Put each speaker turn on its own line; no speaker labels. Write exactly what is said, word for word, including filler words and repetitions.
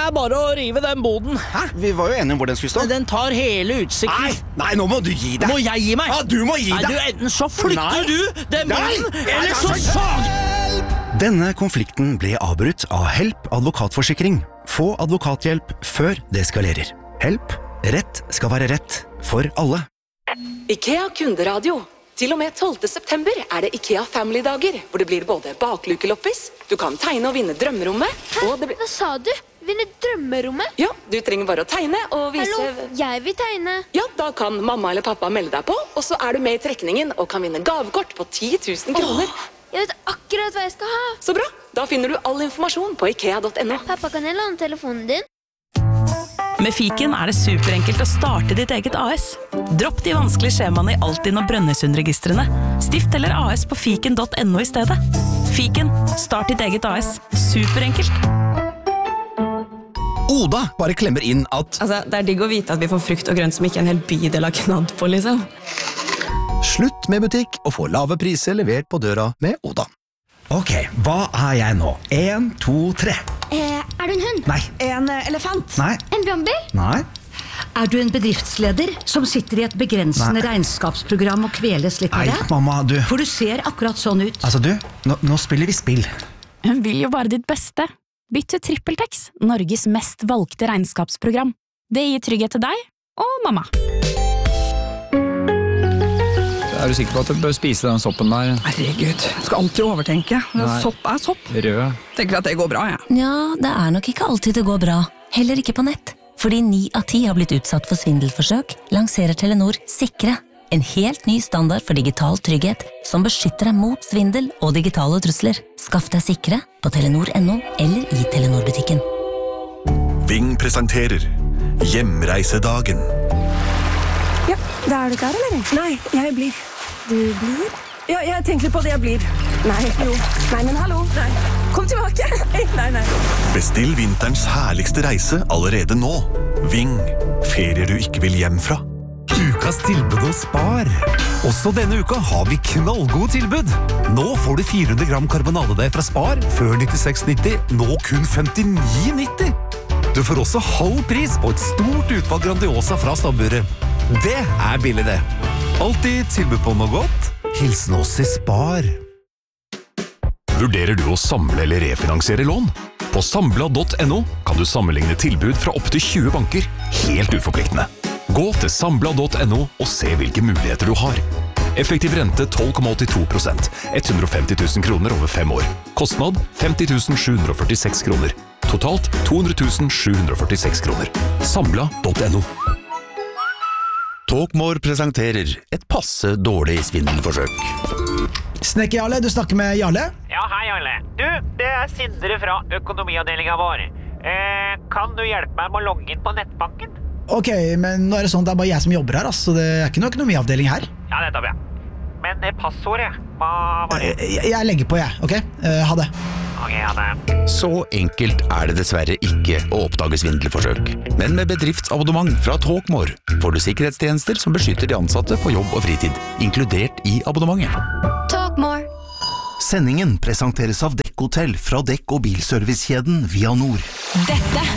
er bare å rive den boden.
Hæ? Vi var jo enige om hvor den skulle stå.
Den tar hele utsikten.
Nei, nei, nå må du gi deg.
Må jeg gi meg?
Ja, du må gi
Nei,
deg.
du, enten så flytter
Nei.
du den boden,
Nei.
eller
Nei,
så
nei,
sag...
Denne konflikten ble avbrutt av Help advokatforsikring. Få advokathjelp før det eskalerer. Help. Rett skal være rett for alle.
IKEA kunderadio. Til og med tolvte september er det IKEA Family-dager, hvor det blir både baklukeloppis, du kan tegne og vinne drømmerommet, og det blir...
Hva sa du? Vinne drømmerommet?
Ja, du trenger bare å tegne og vise...
Hallo, jeg vil tegne.
Ja, da kan mamma eller pappa melde deg på, og så er du med i trekningen og kan vinne gavekort på ti tusen kroner.
Åh, jeg vet akkurat hva jeg skal ha.
Så bra, da finner du all informasjon på ikea punktum no.
Pappa, kan jeg låne telefonen din?
Med Fiken er det superenkelt å starte ditt eget A S. Dropp de vanskelige skjemaene i Altinn og Brønnøysundregistrene. Stift eller A S på fiken punktum no i stedet. Fiken, start ditt eget A S. Superenkelt.
Oda bare klemmer inn at
Altså, det er digg å vite at vi får frukt og grønt som ikke en hel bydel har knadd på, liksom.
slutt med butikk og få lave priser levert på døra med Oda.
Ok, hva er jeg nå? En, to, tre.
Eh, er du en hund?
Nei.
En eh, elefant?
Nei.
En brannbil?
Nei.
Er du en bedriftsleder som sitter i et begrensende
Nei.
regnskapsprogram og kveles litt av
Nei,
det?
mamma, du.
For du ser akkurat sånn ut.
Altså, du, nå, nå spiller vi spill.
Hun vil jo bare ditt beste. Bytt til TrippelTex, Norges mest valgte regnskapsprogram. Det gir trygghet til deg og mamma.
Er du sikker på at du bør spise den soppen der?
Herregud, skal alltid overtenke.
Nei.
Sopp er sopp.
Rød.
Tenker at det går bra, jeg.
Ja, det er nok ikke alltid det går bra. Heller ikke på nett. Fordi ni av ti har blitt utsatt for svindelforsøk, lanserer Telenor Sikre. En helt ny standard for digital trygghet som beskytter deg mot svindel og digitale trusler. Skaff deg Sikre på telenor punktum no eller i Telenor-butikken.
Ving presenterer Hjemreisedagen.
Ja, da er du klar, eller? Nei, jeg blir. Du blir? Ja, jeg tenker på det jeg blir. Nei, jo. Nei, men hallo. Nei. Kom tilbake. Nei, nei.
Bestill vinterens herligste reise allerede nå. Ving. Ferier du ikke vil hjem fra.
Ukas tilbud hos Spar. Også denne uka har vi knallgode tilbud. Nå får du fire hundre gram karbonadedeig fra Spar, før nittiseks nitti, nå kun femtini nitti. Du får også halv pris på et stort utvalg Grandiosa fra stabburet. Det er billig det. Alltid tilbud på noe godt. Hilsen oss i Spar.
Vurderer du å samle eller refinansiere lån? På sambla punktum no kan du sammenligne tilbud fra opp til tjue banker, helt uforpliktende. Gå til sambla punktum no og se hvilke muligheter du har. Effektiv rente tolv komma åttito prosent, hundre og femti tusen kroner over fem år. Kostnad femti tusen sju hundre og førtiseks kroner. Totalt to hundre tusen sju hundre og førtiseks kroner. Sambla punktum no.
Talkmore presenterer et passe dårlig svindelforsøk.
Snekker Jarle, du snakker med Jarle?
Ja, hei Jarle. Du, det er Sindre fra økonomiavdelingen vår. Eh, kan du hjelpe meg med å logge inn på nettbanken?
Ok, men nå er det sånn at det er bare jeg som jobber her, så det er ikke noe økonomiavdeling her.
Ja, det er bra. Men det passordet, hva var det?
Jeg, jeg legger på, jeg, ok? Uh, ha det.
Ok, ha det.
Så enkelt er det dessverre ikke å oppdage svindelforsøk. Men med bedriftsabonnement fra Talkmore får du sikkerhetstjenester som beskytter de ansatte på jobb og fritid, inkludert i abonnementet.
Talkmore.
Sendingen presenteres av Dekk Hotell fra Dekk- og bilservicekjeden Via Nord.
Dette